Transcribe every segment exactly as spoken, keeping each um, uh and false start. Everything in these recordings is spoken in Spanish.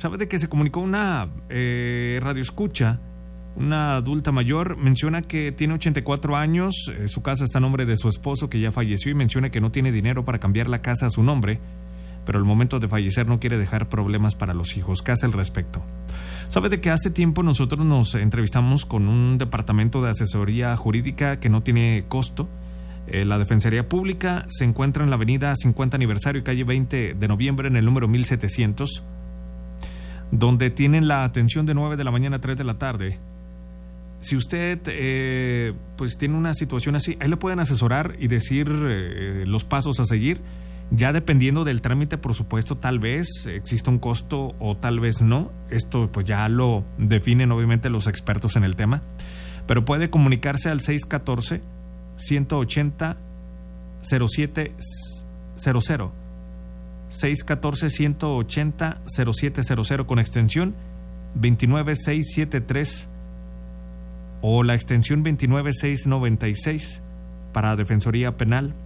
¿Sabe de que se comunicó una eh, radioescucha? Una adulta mayor menciona que tiene ochenta y cuatro años, eh, su casa está a nombre de su esposo que ya falleció, y menciona que no tiene dinero para cambiar la casa a su nombre, pero al momento de fallecer no quiere dejar problemas para los hijos. ¿Qué hace al respecto? ¿Sabe de que hace tiempo nosotros nos entrevistamos con un departamento de asesoría jurídica que no tiene costo? Eh, la Defensoría Pública se encuentra en la avenida cincuenta aniversario y calle veinte de noviembre en el número mil setecientos, donde tienen la atención de nueve de la mañana a tres de la tarde. Si usted eh, pues tiene una situación así, ahí le pueden asesorar y decir eh, los pasos a seguir. Ya dependiendo del trámite, por supuesto, tal vez exista un costo o tal vez no. Esto pues ya lo definen obviamente los expertos en el tema. Pero puede comunicarse al seis uno cuatro, uno ocho cero, cero siete cero cero. seis uno cuatro, uno ocho cero, cero siete cero cero con extensión veintinueve seiscientos setenta y tres o la extensión veintinueve seiscientos noventa y seis para Defensoría Penal,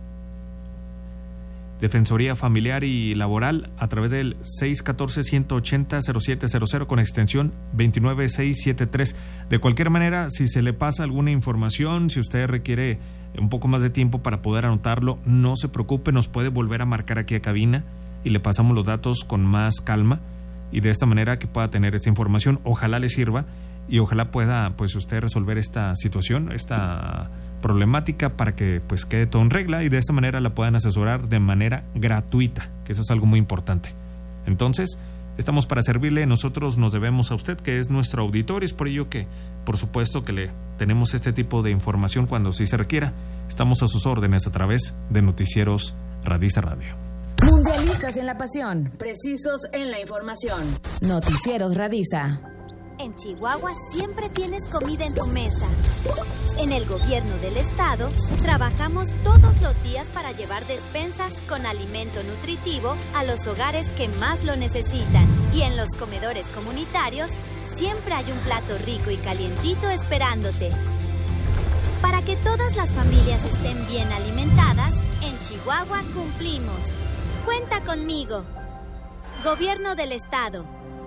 Defensoría Familiar y Laboral a través del seis uno cuatro, uno ocho cero, cero siete cero cero con extensión veintinueve seiscientos setenta y tres. De cualquier manera, si se le pasa alguna información, si usted requiere un poco más de tiempo para poder anotarlo, no se preocupe, nos puede volver a marcar aquí a cabina y le pasamos los datos con más calma, y de esta manera que pueda tener esta información. Ojalá le sirva y ojalá pueda pues usted resolver esta situación, esta problemática, para que pues quede todo en regla y de esta manera la puedan asesorar de manera gratuita, que eso es algo muy importante. Entonces, estamos para servirle, nosotros nos debemos a usted, que es nuestro auditor, y es por ello que, por supuesto, que le tenemos este tipo de información cuando sí se requiera. Estamos a sus órdenes a través de Noticieros Radisa Radio. Mundialistas en la pasión, precisos en la información. Noticieros Radisa. En Chihuahua siempre tienes comida en tu mesa. En el gobierno del estado trabajamos todos los días para llevar despensas con alimento nutritivo a los hogares que más lo necesitan. Y en los comedores comunitarios siempre hay un plato rico y calientito esperándote. Para que todas las familias estén bien alimentadas, en Chihuahua cumplimos. Cuenta conmigo. Gobierno del estado.